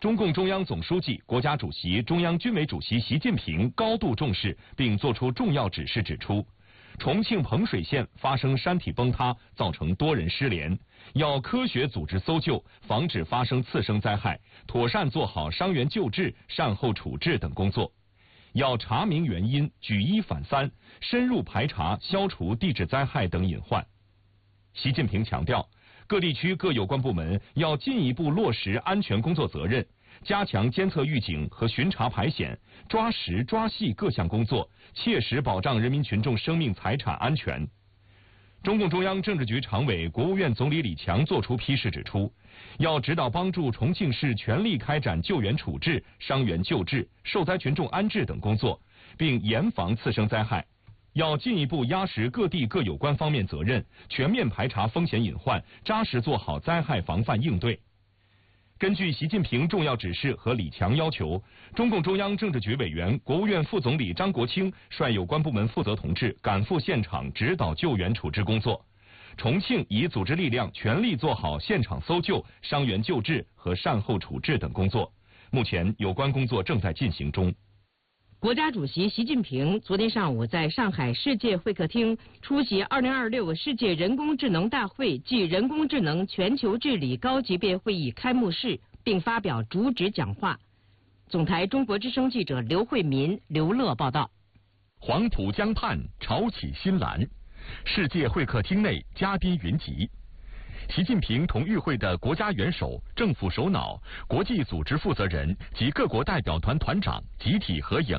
中共中央总书记、国家主席、中央军委主席习近平高度重视并作出重要指示，指出，重庆彭水县发生山体崩塌，造成多人失联，要科学组织搜救，防止发生次生灾害，妥善做好伤员救治、善后处置等工作。要查明原因，举一反三，深入排查、消除地质灾害等隐患。习近平强调，各地区各有关部门要进一步落实安全工作责任，加强监测预警和巡查排险，抓实抓细各项工作，切实保障人民群众生命财产安全。中共中央政治局常委、国务院总理李强作出批示指出，要指导帮助重庆市全力开展救援处置、伤员救治、受灾群众安置等工作，并严防次生灾害。要进一步压实各地各有关方面责任，全面排查风险隐患，扎实做好灾害防范应对。根据习近平重要指示和李强要求，中共中央政治局委员、国务院副总理张国清率有关部门负责同志赶赴现场指导救援处置工作。重庆已组织力量全力做好现场搜救、伤员救治和善后处置等工作。目前有关工作正在进行中。 国家主席习近平昨天上午在上海世界会客厅出席2026世界人工智能大会暨人工智能全球治理高级别会议开幕式，并发表主旨讲话。总台中国之声记者刘慧民、刘乐报道。 黄浦江畔潮起新澜，世界会客厅内嘉宾云集。习近平同与会的国家元首、政府首脑、国际组织负责人及各国代表团团长集体合影。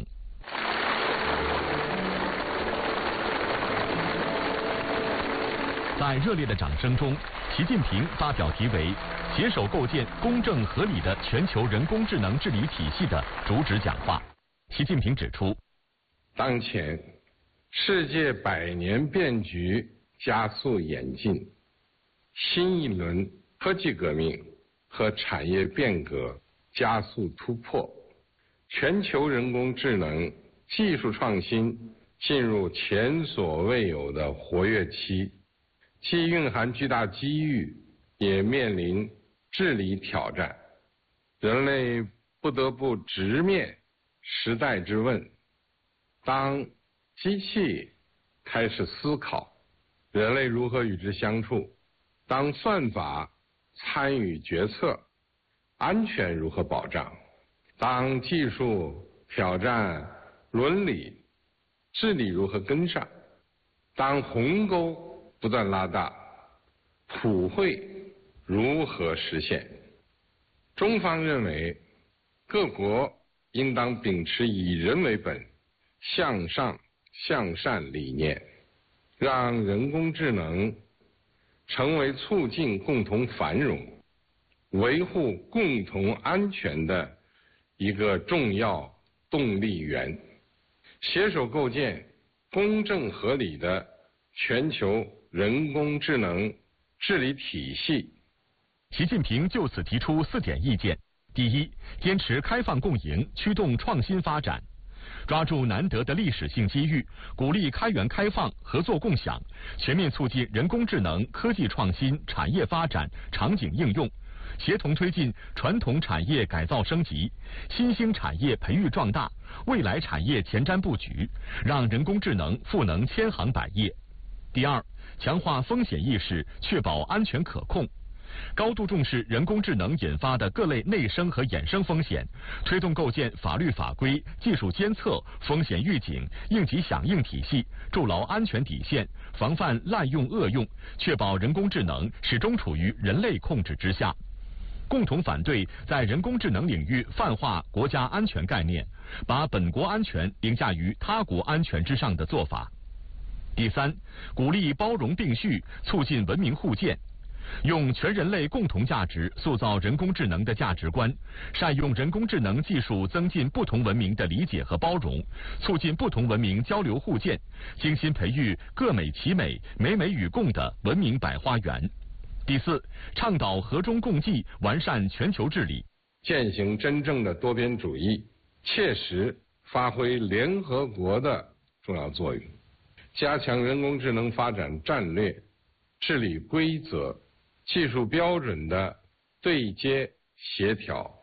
在热烈的掌声中，习近平发表题为“携手构建公正合理的全球人工智能治理体系”的主旨讲话。习近平指出， 当前世界百年变局加速演进，新一轮科技革命和产业变革加速突破，全球人工智能技术创新进入前所未有的活跃期，既蕴含巨大机遇，也面临治理挑战。人类不得不直面时代之问：当机器开始思考，人类如何与之相处？当算法参与决策，安全如何保障？当技术挑战伦理，治理如何跟上？当鸿沟不断拉大，普惠如何实现？中方认为，各国应当秉持以人为本、向上向善理念，让人工智能成为促进共同繁荣、维护共同安全的一个重要动力源，携手构建公正合理的全球人工智能治理体系。 习近平就此提出4点意见：第一，坚持开放共赢，驱动创新发展。抓住难得的历史性机遇，鼓励开源开放、合作共享，全面促进人工智能科技创新、产业发展、场景应用，协同推进传统产业改造升级、新兴产业培育壮大、未来产业前瞻布局，让人工智能赋能千行百业。第二，强化风险意识，确保安全可控。高度重视人工智能引发的各类内生和衍生风险，推动构建法律法规、技术监测、风险预警、应急响应体系，筑牢安全底线，防范滥用恶用，确保人工智能始终处于人类控制之下。共同反对在人工智能领域泛化国家安全概念，把本国安全凌驾于他国安全之上的做法。第三，鼓励包容并蓄，促进文明互鉴。用全人类共同价值塑造人工智能的价值观，善用人工智能技术增进不同文明的理解和包容，促进不同文明交流互鉴，精心培育各美其美、美美与共的文明百花园。第四，倡导和衷共济，完善全球治理， 践行真正的多边主义，切实发挥联合国的重要作用，加强人工智能发展战略、治理规则、技术标准的对接协调，